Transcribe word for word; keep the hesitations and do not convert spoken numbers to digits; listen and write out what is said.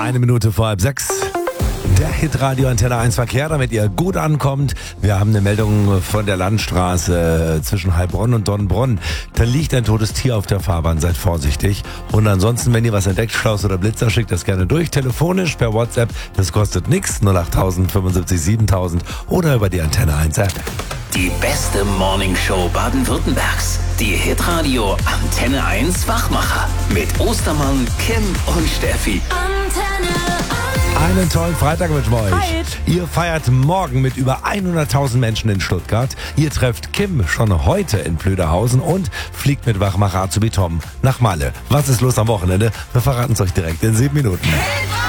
Eine Minute vor halb sechs. Der Hitradio Antenne eins Verkehr, damit ihr gut ankommt. Wir haben eine Meldung von der Landstraße zwischen Heilbronn und Dornbronn. Da liegt ein totes Tier auf der Fahrbahn, seid vorsichtig. Und ansonsten, wenn ihr was entdeckt, Schlaus oder Blitzer, schickt das gerne durch. Telefonisch, per WhatsApp, das kostet nichts. null acht tausend fünfundsiebzig siebentausend oder über die Antenne eins App. Die beste Morningshow Baden-Württembergs. Die Hitradio Antenne eins Wachmacher. Mit Ostermann, Kim und Steffi. Antenne eins. Einen tollen Freitag wünschen wir euch. Hi. Ihr feiert morgen mit über hunderttausend Menschen in Stuttgart. Ihr trefft Kim schon heute in Plöderhausen und fliegt mit Wachmacher Azubi Tom nach Malle. Was ist los am Wochenende? Wir verraten es euch direkt in sieben Minuten.